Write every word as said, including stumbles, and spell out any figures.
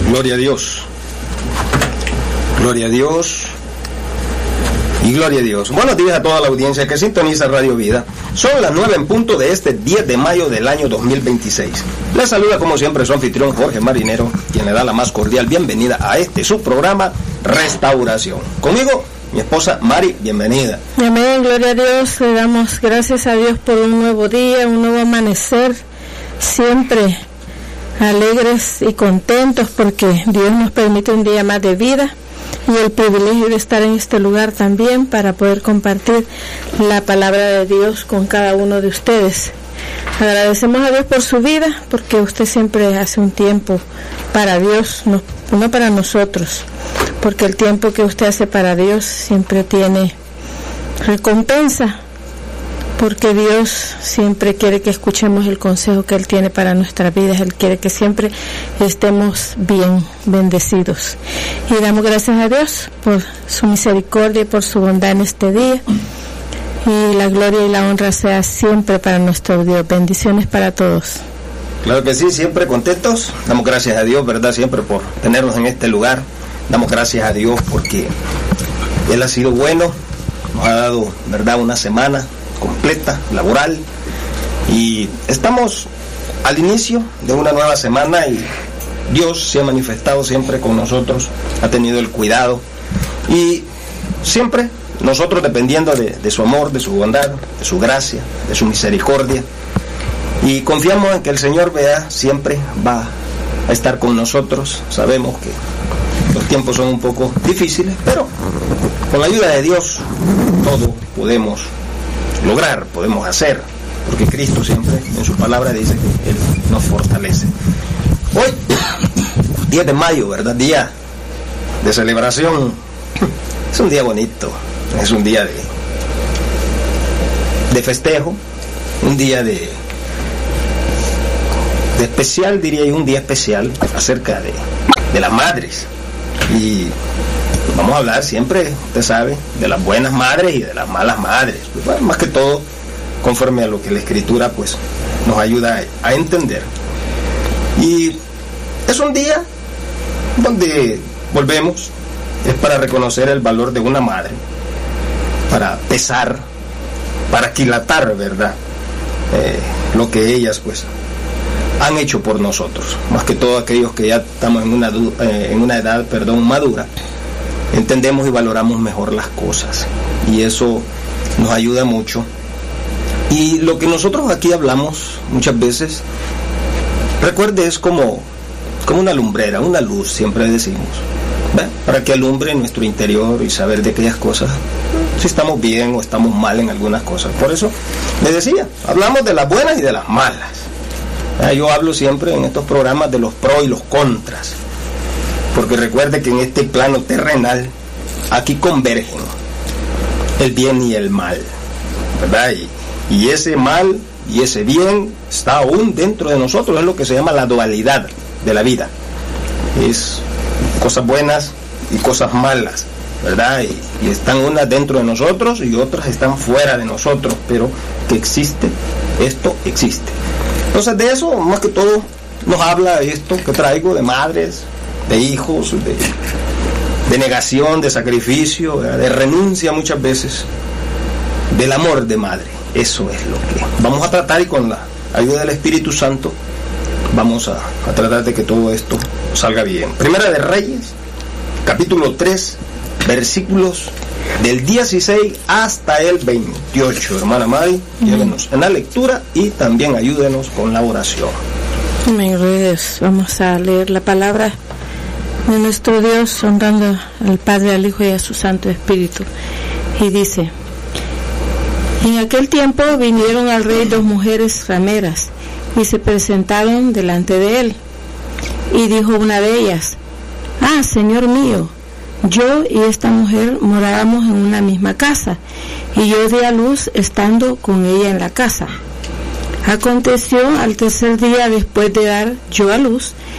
Gloria a Dios. Gloria a Dios. Y gloria a Dios. Buenos días a toda la audiencia que sintoniza Radio Vida. Son las nueve en punto de este diez de mayo del año dos mil veintiséis. Les saluda como siempre su anfitrión Jorge Marinero, quien le da la más cordial bienvenida a este su programa Restauración. Conmigo, mi esposa Mari, bienvenida. Amén, gloria a Dios. Le damos gracias a Dios por un nuevo día, un nuevo amanecer. Siempre alegres y contentos porque Dios nos permite un día más de vida y el privilegio de estar en este lugar también para poder compartir la palabra de Dios con cada uno de ustedes. Agradecemos a Dios por su vida, porque usted siempre hace un tiempo para Dios, no, no para nosotros, porque el tiempo que usted hace para Dios siempre tiene recompensa, porque Dios siempre quiere que escuchemos el consejo que Él tiene para nuestras vidas. Él quiere que siempre estemos bien bendecidos. Y damos gracias a Dios por su misericordia y por su bondad en este día. Y la gloria y la honra sea siempre para nuestro Dios. Bendiciones para todos. Claro que sí, siempre contentos. Damos gracias a Dios, ¿verdad? Siempre por tenernos en este lugar. Damos gracias a Dios porque Él ha sido bueno. Nos ha dado, ¿verdad?, una semana completa, laboral, y estamos al inicio de una nueva semana y Dios se ha manifestado siempre con nosotros, ha tenido el cuidado y siempre nosotros dependiendo de, de su amor, de su bondad, de su gracia, de su misericordia, y confiamos en que el Señor, vea, siempre va a estar con nosotros. Sabemos que los tiempos son un poco difíciles, pero con la ayuda de Dios todo podemos lograr, podemos hacer, porque Cristo siempre en su palabra dice que Él nos fortalece. Hoy, diez de mayo, ¿verdad? Día de celebración. Es un día bonito, es un día de, de festejo, un día de, de especial, diría yo, un día especial acerca de, de las madres. Y vamos a hablar siempre, usted sabe, de las buenas madres y de las malas madres. Pues, bueno, más que todo, conforme a lo que la Escritura pues nos ayuda a, a entender. Y es un día donde volvemos, es para reconocer el valor de una madre, para pesar, para aquilatar, ¿verdad?, eh, lo que ellas pues han hecho por nosotros. Más que todo aquellos que ya estamos en una, eh, en una edad, perdón, madura, entendemos y valoramos mejor las cosas y eso nos ayuda mucho. Y lo que nosotros aquí hablamos muchas veces, recuerde, es como, como una lumbrera, una luz, siempre decimos, ¿ve?, para que alumbre nuestro interior y saber de aquellas cosas, si estamos bien o estamos mal en algunas cosas. Por eso les decía, hablamos de las buenas y de las malas. Yo hablo siempre en estos programas de los pros y los contras, porque recuerde que en este plano terrenal aquí convergen el bien y el mal, ¿verdad? Y, y ese mal y ese bien está aún dentro de nosotros, es lo que se llama la dualidad de la vida. Es cosas buenas y cosas malas, ¿verdad? Y, y están unas dentro de nosotros y otras están fuera de nosotros, pero que existe, esto existe. Entonces de eso, más que todo, nos habla esto que traigo de madres, de hijos, de, de negación, de sacrificio, de renuncia muchas veces, del amor de madre. Eso es lo que vamos a tratar, y con la ayuda del Espíritu Santo vamos a, a tratar de que todo esto salga bien. Primera de Reyes, capítulo tres, versículos del dieciséis hasta el veintiocho. Hermana Mari, llévenos en la lectura y también ayúdenos con la oración. Amén. Vamos a leer la palabra de nuestro Dios, honrando al Padre, al Hijo y a su Santo Espíritu. Y dice: en aquel tiempo vinieron al rey dos mujeres rameras y se presentaron delante de él. Y dijo una de ellas: ah, Señor mío, yo y esta mujer morábamos en una misma casa, y yo di a luz estando con ella en la casa. Aconteció al tercer día después de dar yo a luz,